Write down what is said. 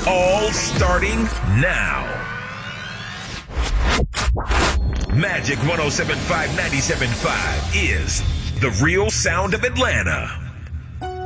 All starting now. Magic 107.5, 97.5 is the real sound of Atlanta.